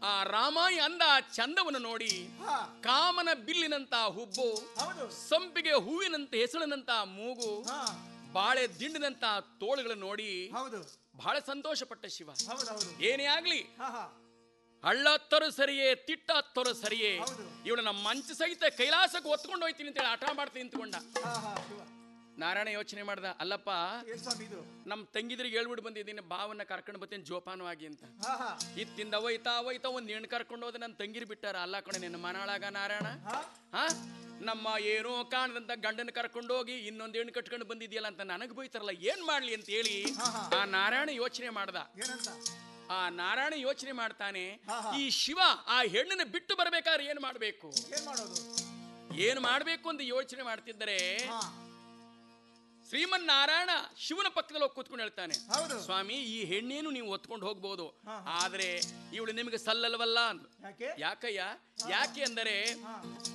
ಆ ರಾಮ ಅಂದ ಚಂದವನ್ನು ನೋಡಿ ಕಾಮನ ಬಿಲ್ಲಿನಂತ ಹುಬ್ಬು, ಸಂಪಿಗೆ ಹೂವಿನಂತ ಹೆಸಳಿನಂತ ಮೂಗು, ಬಾಳೆ ದಿಂಡಿನಂತ ತೋಳುಗಳನ್ನು ನೋಡಿ ಬಹಳ ಸಂತೋಷ ಪಟ್ಟ ಶಿವ. ಏನೇ ಆಗ್ಲಿ ಹಳ್ಳ ಹತ್ತರು ಸರಿಯೇ, ತಿಟ್ಟ ಹತ್ತರು ಸರಿಯೇ, ಇವಳು ನಮ್ಮ ಮಂಚ ಸಹಿತ ಕೈಲಾಸಕ್ಕೆ ಒತ್ಕೊಂಡು ಹೋಯ್ತೀನಿ ಅಂತೇಳಿ ಹಠ ಮಾಡ್ತೀನಿ ನಿಂತ್ಕೊಂಡ. ನಾರಾಯಣ ಯೋಚನೆ ಮಾಡ್ದ, ಅಲ್ಲಪ್ಪ ನಮ್ ತಂಗಿದ್ರಿಗೆ ಹೇಳ್ಬಿಟ್ಟು ಬಂದಿದ್ದೀನಿ, ಬಾವನ್ನ ಕರ್ಕೊಂಡು ಬರ್ತೀನಿ ಜೋಪಾನವಾಗಿ ಅಂತ. ಇತ್ತಿಂದ ಒಯ್ತಾ ಒಂದ್ ಹೆಣ್ಣು ಕರ್ಕೊಂಡು ಹೋದ ನನ್ನ ತಂಗಿರ್ ಬಿಟ್ಟಾರ. ಅಲ್ಲ ಕಣೆ ನಿನ್ನ ಮನಾಳಾಗ ನಾರಾಯಣ, ನಮ್ಮ ಏನೋ ಕಾಣದಂತ ಗಂಡನ ಕರ್ಕೊಂಡು ಹೋಗಿ ಇನ್ನೊಂದ್ ಹೆಣ್ಣು ಕಟ್ಕೊಂಡು ಬಂದಿದ್ಯಲ್ಲ ಅಂತ ನನಗ್ ಬೈತಾರಲ್ಲ, ಏನ್ ಮಾಡ್ಲಿ ಅಂತ ಹೇಳಿ ಆ ನಾರಾಯಣ ಯೋಚನೆ ಮಾಡ್ದ. ಆ ನಾರಾಯಣ ಯೋಚನೆ ಮಾಡ್ತಾನೆ, ಈ ಶಿವ ಆ ಹೆಣ್ಣನ್ನ ಬಿಟ್ಟು ಬರ್ಬೇಕಾದ್ರೆ ಏನ್ ಮಾಡ್ಬೇಕು ಅಂತ ಯೋಚನೆ ಮಾಡ್ತಿದ್ದರೆ ಶ್ರೀಮನ್ನಾರಾಯಣ ಶಿವನ ಪಕ್ಕದಲ್ಲಿ ಹೋಗಿ ಕೂತ್ಕೊಂಡು ಹೇಳ್ತಾನೆ, ಸ್ವಾಮಿ ಈ ಹೆಣ್ಣೇನು ನೀವು ಒತ್ಕೊಂಡು ಹೋಗ್ಬಹುದು, ಆದ್ರೆ ಇವಳು ನಿಮಗೆ ಸಲ್ಲಲ್ವಲ್ಲ. ಯಾಕಯ್ಯ? ಯಾಕೆ ಅಂದರೆ